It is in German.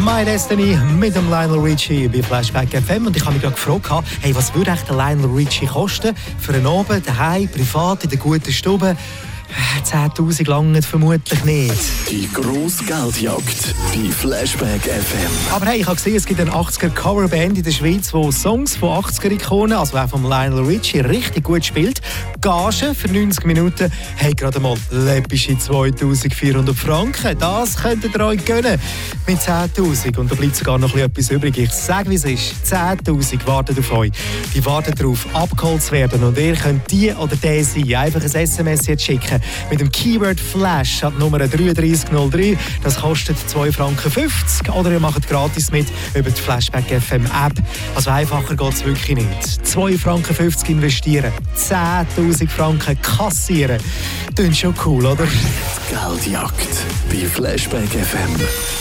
My Destiny mit dem Lionel Richie bei Flashback FM. Und ich habe mich gerade gefragt, hey, was würde echt der Lionel Richie kosten für einen Abend, daheim, privat, in der guten Stube? 10'000 lange vermutlich nicht. Die grosse Geldjagd bei Flashback FM. Aber hey, ich habe gesehen, es gibt eine 80er-Coverband in der Schweiz, die Songs von 80er-Ikonen, also auch von Lionel Richie, richtig gut spielt. Gage für 90 Minuten haben gerade mal läppische 2'400 Franken. Das könntet ihr euch gönnen mit 10'000. Und da bleibt sogar noch etwas übrig. Ich sage, wie es ist. 10'000 warten auf euch. Die warten darauf, abgeholt zu werden. Und ihr könnt die oder der sein. Einfach ein SMS jetzt schicken mit dem Keyword Flash an die Nummer 3303. Das kostet 2,50 Franken. Oder ihr macht gratis mit über die Flashback FM App. Also einfacher geht es wirklich nicht. 2,50 Franken investieren, 10'000 Franken kassieren. Das ist schon cool, oder? Die Geldjagd bei Flashback FM.